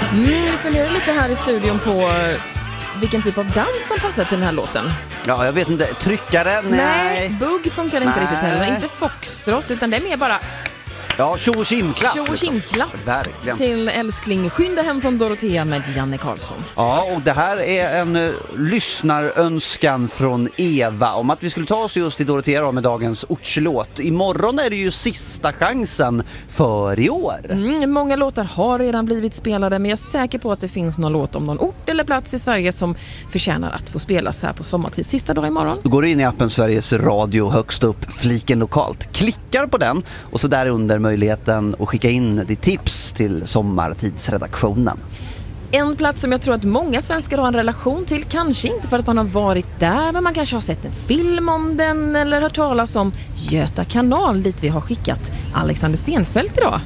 Vi funderar lite här i studion på vilken typ av dans som passar till den här låten. Ja, jag vet inte. Tryckare? Nej. Bugg funkar inte riktigt heller. Inte foxtrot, utan det är mer bara... Ja, tjo och kimklapp. Tjo och kimklapp. Verkligen. Till älskling Skynda hem från Dorotea med Janne Karlsson. Ja, och det här är en lyssnarönskan från Eva om att vi skulle ta oss just till Dorotea med dagens ortslåt. Imorgon är det ju sista chansen för i år. Många låtar har redan blivit spelade, men jag är säker på att det finns någon låt om någon ort eller plats i Sverige som förtjänar att få spelas här på sommartid. Sista dag imorgon. Då går du in i appen Sveriges Radio högst upp, fliken lokalt. Klickar på den och så där under möjligheten att skicka in ditt tips till sommartidsredaktionen. En plats som jag tror att många svenskar har en relation till, kanske inte för att man har varit där, men man kanske har sett en film om den eller hört talas om Göta kanal, dit vi har skickat Alexander Stenfeldt idag.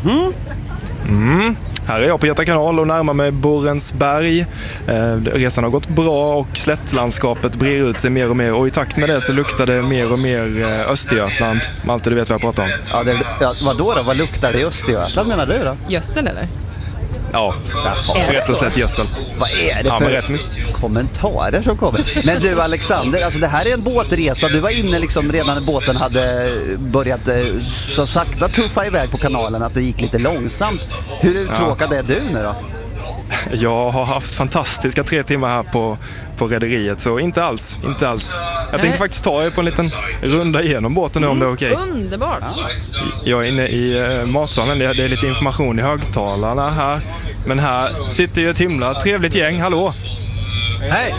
Här är jag på Göta kanal och närmar mig Borensberg. Resan har gått bra och slättlandskapet brer ut sig mer och mer. Och i takt med det så luktar det mer och mer Östergötland. Malte, du vet vad jag pratar om. Ja, vadå då? Vad luktar det i Östergötland menar du då? Gödsel eller? Ja, rätt och slätt gödsel. Vad är det för kommentarer som kommer? Men du Alexander, alltså det här är en båtresa. Du var inne liksom redan när båten hade börjat så sakta tuffa iväg på kanalen att det gick lite långsamt. Hur uttråkad är du nu då? Jag har haft fantastiska 3 timmar här på rederiet, så inte alls. Jag tänkte faktiskt ta er på en liten runda igenom båten nu om det är okej. Underbart! Jag är inne i matsalen, det är lite information i högtalarna här. Men här sitter ju ett himla trevligt gäng, hallå! Hej!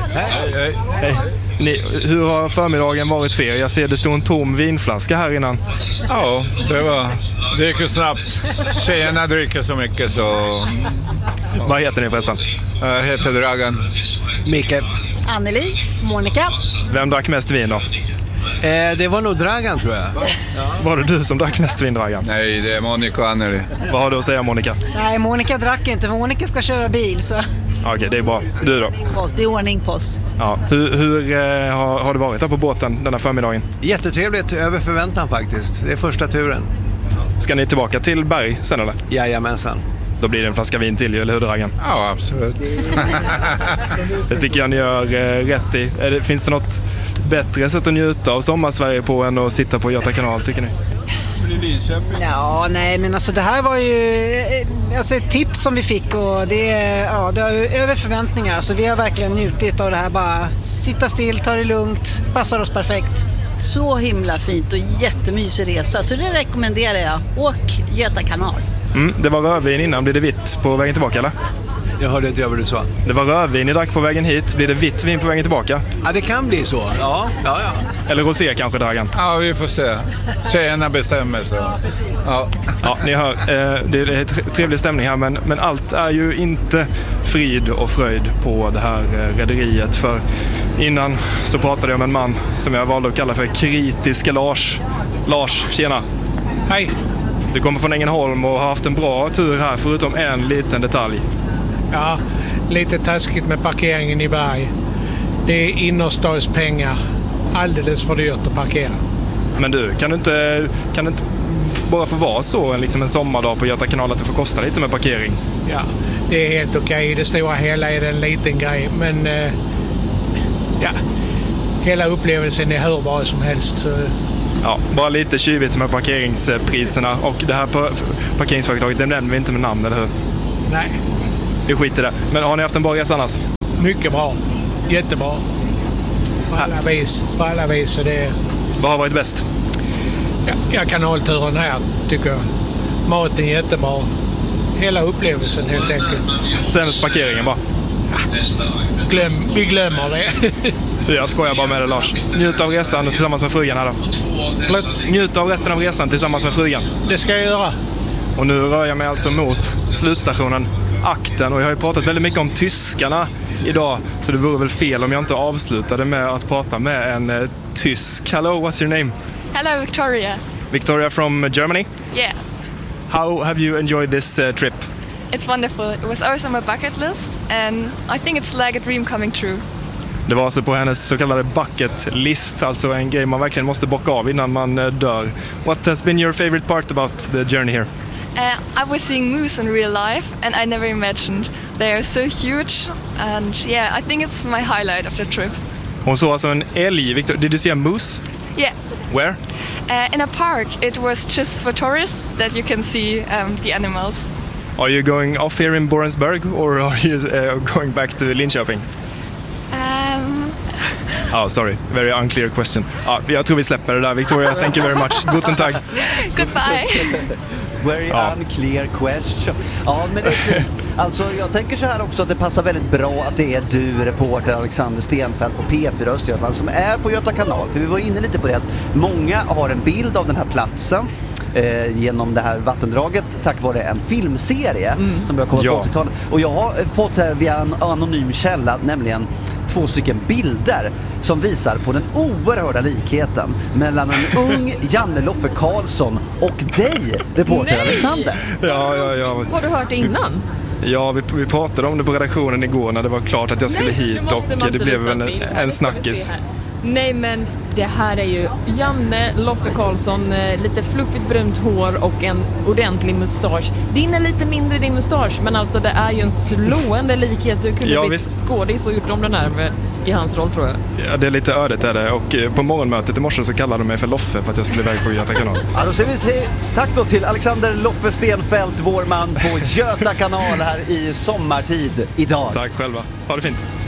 Hur har förmiddagen varit för er? Jag ser det stod en tom vinflaska här innan. Ja, det gick ju snabbt. Tjejerna dricker så mycket så... Vad heter ni förresten? Jag heter Dragan. Micke. Anneli. Monica. Vem drack mest vin då? Det var nog Dragan tror jag. Var det du som drack mest vin, Dragan? Nej, det är Monica och Anneli. Vad har du att säga, Monica? Nej, Monica drack inte för Monica ska köra bil så... Okej, det är bra. Du då? Det är ordning på oss. Ja. Hur har det varit här på båten denna förmiddagen? Jättetrevligt, över förväntan faktiskt. Det är första turen. Ska ni tillbaka till Berg sen eller? Jajamensan. Då blir det en flaska vin till, eller hur Dragan? Ja, absolut. Det tycker jag ni gör rätt i. Finns det något bättre sätt att njuta av sommarsverige på än att sitta på Göta kanal, tycker ni? Ja, nej, men alltså det här var ju ett tips som vi fick och det har över förväntningar. Så vi har verkligen njutit av det här. Bara sitta still, ta det lugnt, passar oss perfekt. Så himla fint och jättemysig resa, så det rekommenderar jag. Åk Göta kanal. Det var rödvin innan, blir det vitt på vägen tillbaka eller? Jag hörde inte vad du sa. Det var rödvin ni drack på vägen hit, blir det vitt vin på vägen tillbaka? Ja, det kan bli så. Ja. Eller rosé kanske, Dragan? Ja, vi får se. Tjejerna bestämmer så. Ja, ni hör, det är trevlig stämning här, men allt är ju inte frid och fröjd på det här rederiet. För innan så pratade jag med en man som jag valde att kalla för kritiska Lars. Lars, tjena. Hej. Du kommer från Ängelholm och har haft en bra tur här förutom en liten detalj. Ja, lite taskigt med parkeringen i Berg. Det är innerstadspengar. Alldeles för dyrt att parkera. Men du, kan du inte bara få vara så liksom en sommardag på Göta kanal att det får kosta lite med parkering? Ja, det är helt okej. I det stora hela är det en liten grej. Men hela upplevelsen är hur bra som helst. Så... Ja, bara lite kyvigt med parkeringspriserna. Och det här parkeringsföretaget, det nämner vi inte med namn, eller hur? Nej. Vi skiter i det. Men har ni haft en bra resa annars? Mycket bra. Jättebra. På alla vis. Så det... Vad har varit bäst? Ja, kanalturen här tycker jag. Maten jättebra. Hela upplevelsen helt enkelt. Sämst parkeringen bara? Vi glömmer det. Jag skojar bara med det, Lars. Njut av resan tillsammans med frugan här då. Njut av resten av resan tillsammans med frugan. Det ska jag göra. Och nu rör jag mig alltså mot slutstationen Akten. Och jag har ju pratat väldigt mycket om tyskarna idag. Så det vore väl fel om jag inte avslutade med att prata med en tysk. Hello, what's your name? Hello, Victoria. Victoria from Germany? Yeah. How have you enjoyed this trip? It's wonderful. It was always on my bucket list and I think it's like a dream coming true. Det var alltså på hennes så kallade bucket list, alltså en grej man verkligen måste bocka av innan man dör. What has been your favorite part about the journey here? I was seeing moose in real life, and I never imagined. They are so huge, and yeah, I think it's my highlight of the trip. Hon såg alltså en älg. Victor, did you see a moose? Yeah. Where? In a park. It was just for tourists that you can see the animals. Are you going off here in Borensberg, or are you going back to Linköping? Oh, sorry. Very unclear question. Jag tror vi släpper det där, Victoria. Thank you very much. Guten Tag. Goodbye. Very unclear question. Ja, men det är fint. Alltså, jag tänker så här också att det passar väldigt bra att det är du, reporter Alexander Stenfeldt på P4 Östergötland, som är på Göta kanal. För vi var inne lite på det att många har en bild av den här platsen genom det här vattendraget tack vare en filmserie som började komma på 80-talet. Och jag har fått här via en anonym källa, nämligen 2 stycken bilder som visar på den oerhörda likheten mellan en ung Janne Loffe Karlsson och dig, reporter Alexander. Ja. Har du hört det innan? Ja, vi pratade om det på redaktionen igår när det var klart att jag skulle hit, och det blev en snackis. Nej, men det här är ju Janne Loffe Karlsson, lite fluffigt brunt hår och en ordentlig mustasch. Din är lite mindre, din mustasch, men alltså det är ju en slående likhet. Du kunde blivit skådis och gjort om den här i hans roll, tror jag. Ja, det är lite ödet är det. Och på morgonmötet i morse så kallade de mig för Loffe för att jag skulle iväg på Göta kanal. Ja, då säger vi tack då till Alexander Loffe Stenfeldt, vår man på Göta kanal här i sommartid idag. Tack själva. Ha det fint.